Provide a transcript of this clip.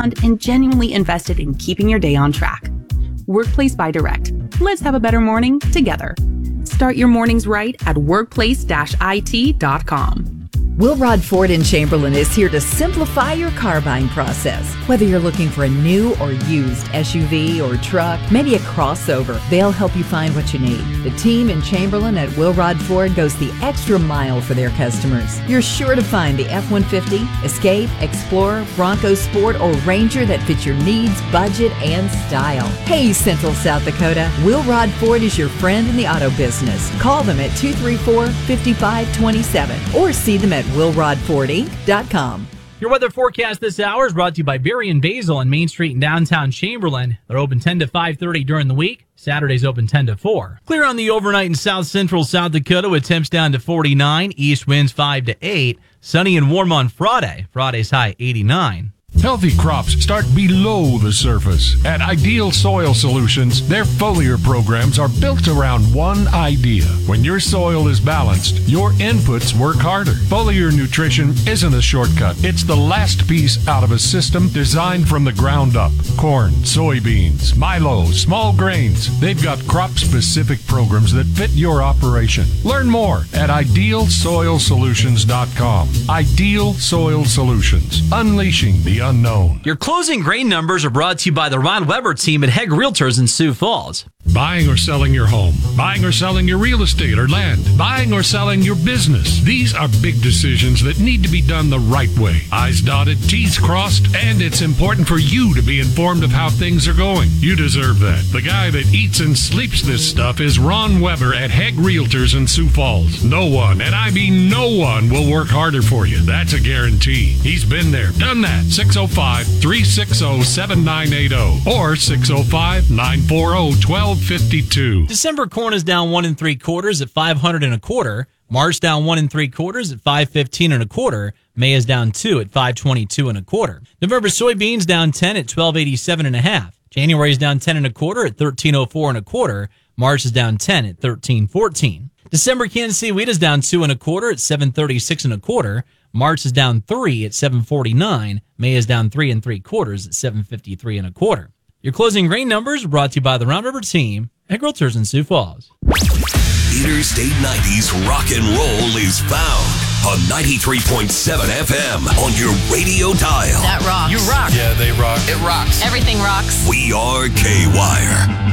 bond and genuinely invested in keeping your day on track. Workplace by Direct. Let's have a better morning together. Start your mornings right at workplace-it.com. Wilrod Ford in Chamberlain is here to simplify your car buying process. Whether you're looking for a new or used SUV or truck, maybe a crossover, they'll help you find what you need. The team in Chamberlain at Wilrod Ford goes the extra mile for their customers. You're sure to find the F-150, Escape, Explorer, Bronco Sport, or Ranger that fits your needs, budget, and style. Hey, Central South Dakota, Wilrod Ford is your friend in the auto business. Call them at 234-5527 or see them at WilrodFordInc.com. Your weather forecast this hour is brought to you by Berry and Basil on Main Street in downtown Chamberlain. They're open 10 to 5:30 during the week. Saturdays open 10 to 4. Clear on the overnight in south central South Dakota with temps down to 49. East winds 5 to 8. Sunny and warm on Friday. Friday's high 89. Healthy crops start below the surface. At Ideal Soil Solutions, their foliar programs are built around one idea. When your soil is balanced, your inputs work harder. Foliar nutrition isn't a shortcut. It's the last piece out of a system designed from the ground up. Corn, soybeans, milo, small grains. They've got crop-specific programs that fit your operation. Learn more at idealsoilsolutions.com. Ideal Soil Solutions, unleashing the unknown. Your closing grain numbers are brought to you by the Ron Weber team at Hegg Realtors in Sioux Falls. Buying or selling your home, buying or selling your real estate or land, buying or selling your business. These are big decisions that need to be done the right way. I's dotted, T's crossed, and it's important for you to be informed of how things are going. You deserve that. The guy that eats and sleeps this stuff is Ron Weber at Hegg Realtors in Sioux Falls. No one, and I mean no one, will work harder for you. That's a guarantee. He's been there, done that. 605-360-7980 or 605-940-1252. December corn is down 1 3/4 at 500 1/4. March down 1 3/4 at 515 1/4. May is down 2 at 522 1/4. November soybeans down 10 at 1287 1/2. January is down 10 1/4 at 1304 1/4. March is down 10 at 1314. December Kansas City wheat is down 2 1/4 at 736 1/4. March is down 3 at 749. May is down 3 3/4 at 753 1/4. Your closing grain numbers are brought to you by the Ron River team at Realtors in Sioux Falls. Interstate 90's rock and roll is found on 93.7 FM on your radio dial. That rocks. You rock. Yeah, they rock. It rocks. Everything rocks. We are K-Wire.